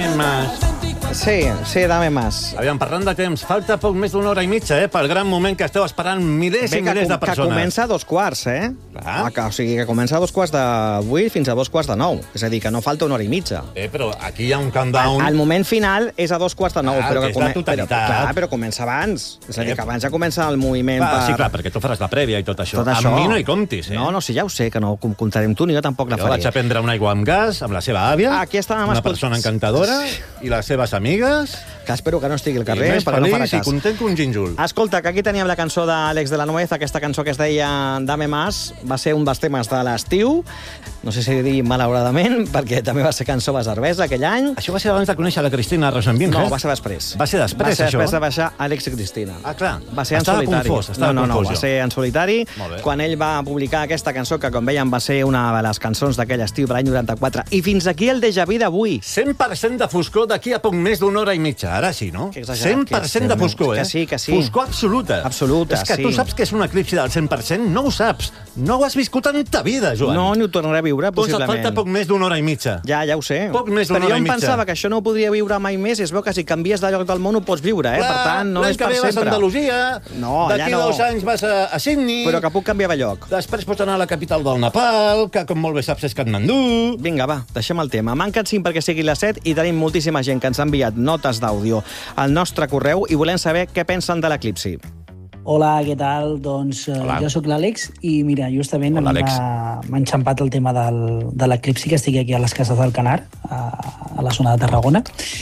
más. Sí, dame más. Aviam, parlant de temps, falta poc més d'una hora i mitja, pel gran moment que esteu esperant milers i milers de persones. Que comença a 2:15, O sigui, que comença a 2:08 fins a 2:45. És a dir, que no falta una hora i mitja. Però aquí hi ha un countdown. El moment final és a 2:45. Clar, que és la totalitat. Però comença abans. És a dir, que abans ja comença el moviment Sí, clar, perquè tu faràs la prèvia i tot això. Tot això. Amb mi no hi comptis, No, sí, ja ho sé, que no comptaré amb tu, ni jo tampoc la faré. Jo vaig a prendre una aigua amb gas amb la seva àvia, Aquí estàvem una persona encantadora, i les seves amigues... Que espero que no estigui al carrer, més perquè no farà feliç i cas. content que un gínjol. Escolta, que aquí teníem la cançó d'Àlex de la Nuez, aquesta cançó que es deia Dame Más, va ser un dels temes de l'estiu, no sé si dir malauradament, perquè també va ser cançó de cervesa aquell any. Això va ser abans de conèixer la Cristina Rosenvinge? No, va ser després. Va ser després, això? Va ser després de baixar Àlex i Cristina. Ah, clar. Va ser en solitari. No, va ser en solitari. Quan ell va publicar aquesta cançó, que com veiem va ser una de les cançons d'aquell estiu de l'any 94. I fins aquí el déjà vu d'avui. 100% de foscor d'aquí a poc més d'una hora i mitja. Ara sí, no? 100% de foscor, Que sí. Foscor absoluta. Absoluta, És que tu saps que és un eclipsi del 100%? No ho saps. No ho has viscut en ta vida, Joan. No, ni ho tornaré a viure, possiblement. Doncs et falta poc més d'una hora i mitja. Ja ho sé. Poc més d'una hora i mitja. Però jo em pensava que això no ho podria viure mai més, i es veu que si canvies de lloc del món ho pots viure, Per tant, no és per sempre. L'any que ve vas a Andalusia, d'aquí 2 anys vas a Sydney... Però que puc canviar de lloc. Després pots anar a la capital del Nepal, que com molt bé saps és Katmandú... Vinga, va, deixem el tema. Manquen 5 perquè sigui les 7 i tenim moltíssima gent que ens ha enviat notes d'àudio al nostre correu i volem saber què pensen de l'eclipsi. Hola, què tal? Doncs jo sóc l'Àlex i mira, justament m'ha enxampat el tema de l'eclipsi, que estic aquí a les Cases del Canar, a la zona de Tarragona.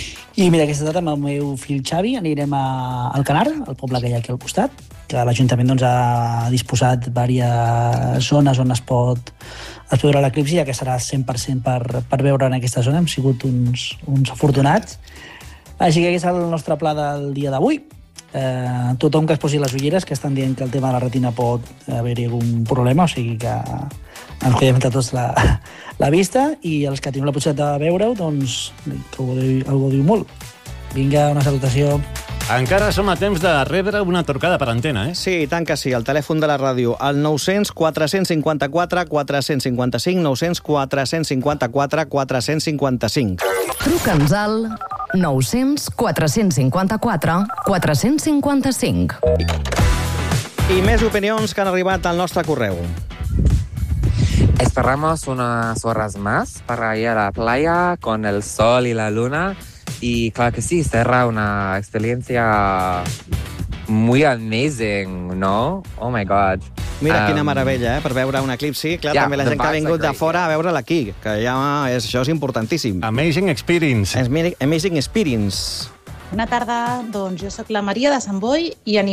I mira, aquesta tarda amb el meu fill Xavi anirem al Canar, el poble que hi ha aquí al costat, que l'Ajuntament ha disposat diverses zones on es pot veure l'eclipsi, ja que serà 100% per veure en aquesta zona. Hem sigut uns afortunats. Així que aquest és el nostre pla del dia d'avui. Tothom que es posi les ulleres, que estan dient que el tema de la retina pot haver-hi algun problema, o sigui que ens cuidem entre tots la vista, i els que tenim la possibilitat de veure-ho, doncs que algú diu molt. Vinga, una salutació. Encara som a temps de rebre una trucada per antena, Sí, i tant que sí. El telèfon de la ràdio, el 900 454 455, 900 454 455. Truca'ns al 900 454 455. I més opinions que han arribat al nostre correu. Esperamos unas horas más para ir a la playa con el sol y la luna. Y claro que sí, será una experiencia muy amazing, ¿no? Oh my God. Mira quina meravella, per veure un eclipsi. Clar, també la gent que ha vingut de fora a veure'l aquí, que ja això és importantíssim. Amazing experience. Amazing experience. Bona tarda, doncs jo sóc la Maria de Sant Boi i aniré